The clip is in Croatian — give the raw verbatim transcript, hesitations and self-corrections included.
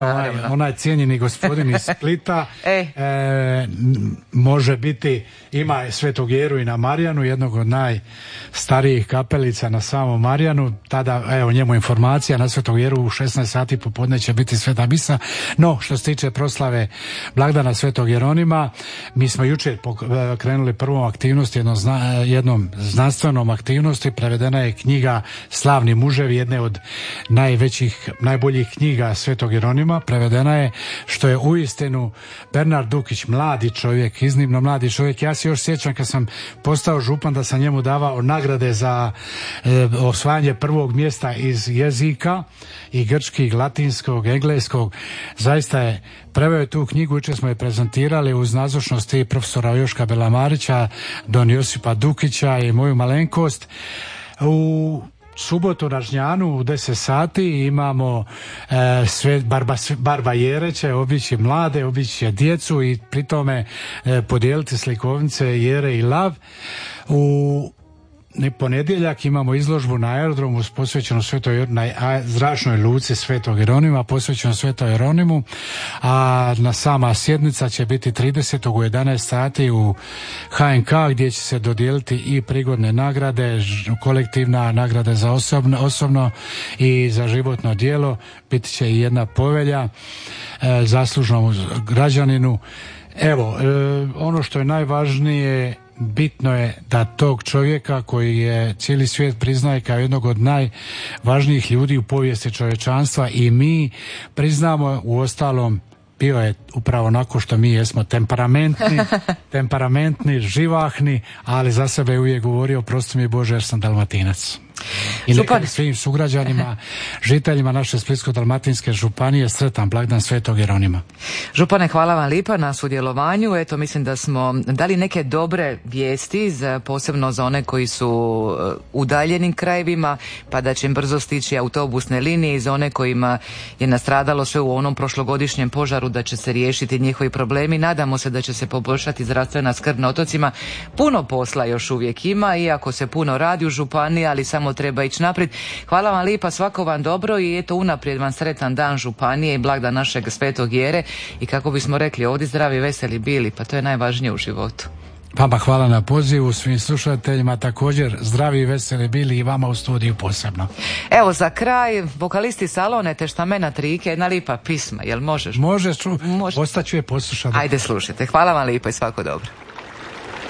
Onaj, onaj cijenjeni gospodin iz Splita e. E, može biti, ima Svetog Jeru i na Marjanu, jednog od najstarijih kapelica na samom Marjanu. Tada, evo njemu informacija, na Svetog Jeru u šesnaest sati popodne će biti Sveta misa. No, što se tiče proslave blagdana Svetog Jeronima, mi smo jučer krenuli prvom aktivnosti, jednom, zna, jednom znanstvenom aktivnosti. Prevedena je knjiga Slavni muževi, jedne od najvećih, najboljih knjiga Svetog Jeronima. Prevedena je, što je uistinu Bernard Dukić, mladi čovjek, iznimno mladi čovjek. Ja se još sjećam kad sam postao župan da sam njemu davao nagrade za e, osvajanje prvog mjesta iz jezika i grčkog, latinskog, engleskog. Zaista je preveo tu knjigu, jučer smo je prezentirali uz nazočnosti profesora Joška Belamarića, don Josipa Dukića i moju malenkost. U subotu na Žnjanu u deset sati imamo e, sve barba, barba Jere će obići mlade, obići će djecu i pri tome e, podijeliti slikovnice Jere i Lav. U ponedjeljak imamo izložbu na aerodromu posvećenu Svetoj, na zračnoj luci Svetog Jeronima, posvećenu Svetom Jeronimu, a na sama sjednica će biti tridesetog u jedanaest sati u ha en ka, gdje će se dodijeliti i prigodne nagrade, kolektivna nagrada za osobno, osobno i za životno djelo. Biti će i jedna povelja e, zaslužnom građaninu. Evo, e, ono što je najvažnije, bitno je da tog čovjeka koji je cijeli svijet priznaje kao jednog od najvažnijih ljudi u povijesti čovječanstva i mi priznamo, u ostalom bio je upravo onako što mi jesmo, temperamentni, temperamentni, živahni, ali za sebe je uvijek govorio prosto mi Bože jer sam Dalmatinac. I neka svim sugrađanima, žiteljima naše Splitsko-dalmatinske županije sretan blagdan Svetog Jeronima. Župane, hvala vam lijepa na sudjelovanju. Eto, mislim da smo dali neke dobre vijesti, za, posebno za one koji su u udaljenim krajevima, pa da će im brzo stići autobusne linije, i za one kojima je nastradalo sve u onom prošlogodišnjem požaru, da će se riješiti njihovi problemi. Nadamo se da će se poboljšati zdravstvena skrb na otocima. Puno posla još uvijek ima, iako se puno radi u županiji, ali samo treba ići naprijed. Hvala vam lijepa, svako vam dobro i eto unaprijed vam sretan dan županije i blagdan našeg Svetog Jere i kako bismo rekli ovdje zdravi, veseli bili, pa to je najvažnije u životu. Vama hvala na pozivu, svim slušateljima također zdravi i veseli bili i vama u studiju posebno. Evo za kraj, vokalisti Salone Teštamena Trike, jedna lipa pisma, jel možeš? Možeš, Može. Ostaću je poslušati. Ajde slušajte, hvala vam lijepo i svako dobro.